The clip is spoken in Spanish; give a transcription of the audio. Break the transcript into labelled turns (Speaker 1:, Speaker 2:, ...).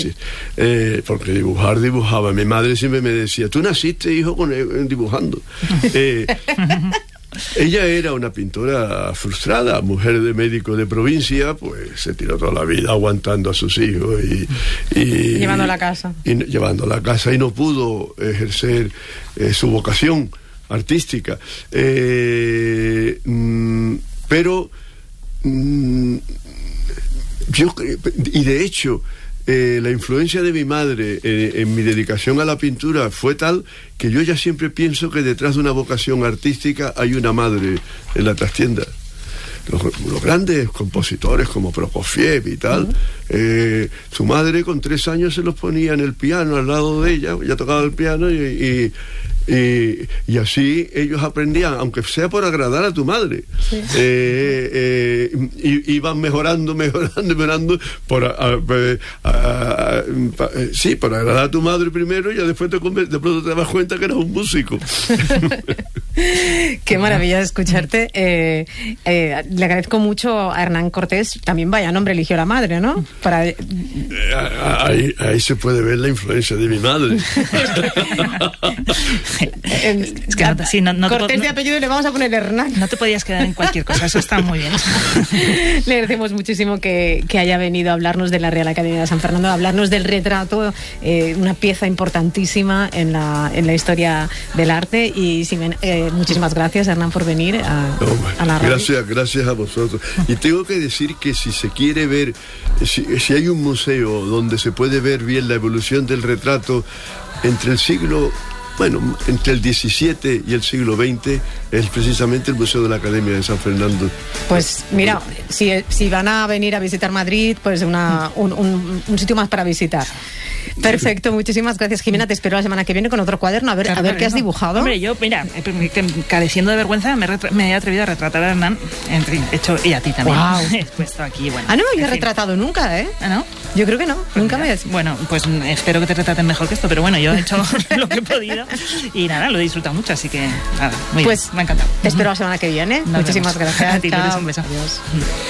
Speaker 1: Porque dibujaba. Mi madre siempre me decía, tú naciste, hijo, dibujando. Ella era una pintora frustrada, mujer de médico de provincia, pues se tiró toda la vida aguantando a sus hijos y
Speaker 2: llevando a la casa.
Speaker 1: Llevando a la casa, y no pudo ejercer su vocación artística. Pero y de hecho, la influencia de mi madre en mi dedicación a la pintura fue tal que yo ya siempre pienso que detrás de una vocación artística hay una madre en la trastienda. Los grandes compositores como Prokofiev y tal, su madre con 3 años se los ponía en el piano al lado de ella tocaba el piano y así ellos aprendían, aunque sea por agradar a tu madre. Sí. Iban mejorando por agradar a tu madre primero, y después de pronto te das cuenta que eras un músico.
Speaker 2: Qué maravilla escucharte. Le agradezco mucho a Hernán Cortés. También vaya nombre eligió la madre, ¿no?
Speaker 1: Ahí se puede ver la influencia de mi madre.
Speaker 2: Es que Cortés de apellido le vamos a poner Hernán.
Speaker 3: No te podías quedar en cualquier cosa, eso está muy bien.
Speaker 2: Le agradecemos muchísimo que haya venido a hablarnos de la Real Academia de San Fernando, a hablarnos del retrato, una pieza importantísima en la historia del arte. Y muchísimas gracias, Hernán, por venir a la radio.
Speaker 1: Gracias a vosotros. Y tengo que decir que si se quiere ver, si hay un museo donde se puede ver bien la evolución del retrato entre el XVII y el siglo XX, es precisamente el Museo de la Academia de San Fernando.
Speaker 2: Pues mira, si van a venir a visitar Madrid, pues un sitio más para visitar. Perfecto, muchísimas gracias, Jimena. Te espero la semana que viene con otro cuaderno, a ver qué has dibujado.
Speaker 3: Hombre, yo, mira, careciendo de vergüenza, me he atrevido a retratar a Hernán, hecho, y a ti también.
Speaker 2: Wow.
Speaker 3: He puesto aquí, bueno.
Speaker 2: No me había retratado nunca, ¿eh?
Speaker 3: ¿Ah, no?
Speaker 2: Yo creo que no,
Speaker 3: pues
Speaker 2: nunca me había...
Speaker 3: Bueno, pues espero que te retraten mejor que esto, pero bueno, yo he hecho lo que he podido y nada, lo he disfrutado mucho, así que nada, muy bien, me ha encantado.
Speaker 2: Te espero la semana que viene. Muchísimas gracias.
Speaker 3: A ti, un beso.
Speaker 2: Adiós.